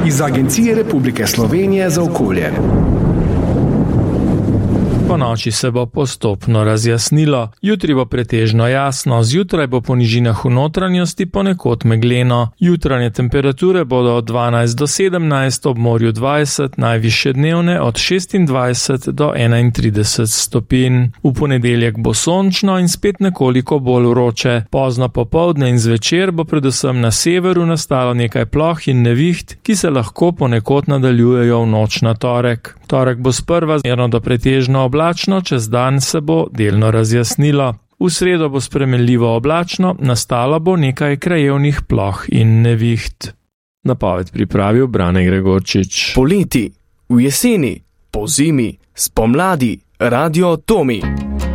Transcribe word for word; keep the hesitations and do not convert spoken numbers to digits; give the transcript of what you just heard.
iz Agencije Republike Slovenije za okolje. Po noči se bo postopno razjasnilo. Jutri bo pretežno jasno, zjutraj bo po nižinah v notranjosti ponekod megleno. Jutranje temperature bodo od dvanajst do sedemnajst, ob morju dvajset, najvišje dnevne od šestindvajset do enaintrideset stopinj. V ponedeljek bo sončno in spet nekoliko bolj vroče. Pozno popoldne in zvečer bo predvsem na severu nastalo nekaj ploh in neviht, ki se lahko ponekod nadaljujejo v noč na torek. Torek bo sprva zmerno do pretežno oblačno, čez dan se bo delno razjasnilo. V sredo bo spremenljivo oblačno, nastalo bo nekaj krajevnih ploh in neviht. Napoved pripravil Brane Gregorčič. Poleti, v jeseni, po zimi, spomladi, Radio Tomi.